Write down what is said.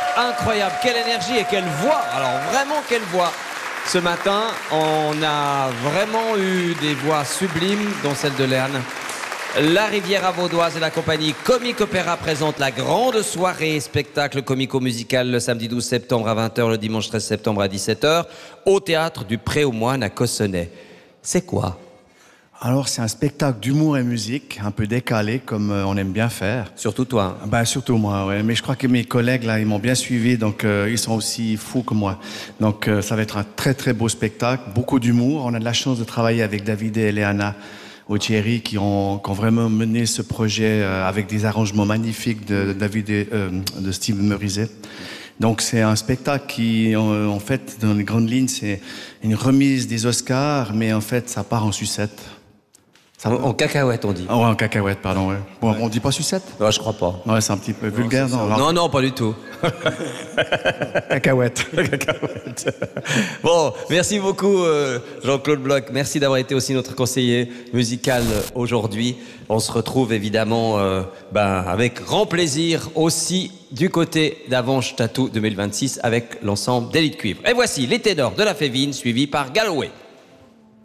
Incroyable, quelle énergie et quelle voix. Alors vraiment quelle voix. Ce matin, on a vraiment eu des voix sublimes, dont celle de Léane. La Riviera Vaudoise et la compagnie Comique Opéra présentent la grande soirée spectacle comico-musical le samedi 12 septembre à 20 h, le dimanche 13 septembre à 17 h, au théâtre du Pré-aux-Moines à Cossonay. C'est quoi ? Alors, c'est un spectacle d'humour et musique, un peu décalé, comme on aime bien faire. Surtout toi. Ben, surtout moi, ouais. Mais je crois que mes collègues, là, ils m'ont bien suivi, donc ils sont aussi fous que moi. Donc, ça va être un très, très beau spectacle, beaucoup d'humour. On a de la chance de travailler avec David et Eleana Thierry qui ont vraiment mené ce projet avec des arrangements magnifiques de David et de Steve Meuriset. Donc c'est un spectacle qui, en fait, dans les grandes lignes, c'est une remise des Oscars, mais en fait, ça part en sucette. En cacahuète, on dit. Ah ouais, en cacahuète, pardon. Ouais. Bon, on dit pas sucette? Non, je crois pas. Ouais, c'est un petit peu vulgaire, non? Non, non, pas du tout. Cacahuète. Bon, merci beaucoup Jean-Claude Bloch. Merci d'avoir été aussi notre conseiller musical aujourd'hui. On se retrouve évidemment avec grand plaisir aussi du côté d'Avanche Tattoo 2026 avec l'ensemble d'Élite Cuivre. Et voici les ténors de la Févine suivis par Galloway.